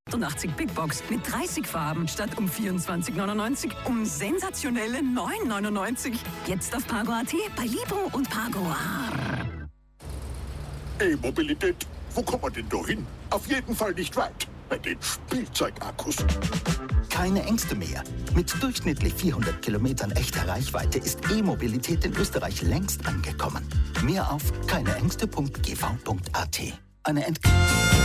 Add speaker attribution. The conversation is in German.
Speaker 1: 88 Big Box mit 30 Farben statt um 24,99 um sensationelle 9,99. Jetzt auf Pago.at bei Libro und Pago.
Speaker 2: E-Mobilität, wo kommt man denn da hin? Auf jeden Fall nicht weit. Bei den Spielzeugakkus.
Speaker 3: Keine Ängste mehr. Mit durchschnittlich 400 Kilometern echter Reichweite ist E-Mobilität in Österreich längst angekommen. Mehr auf keineängste.gv.at. Eine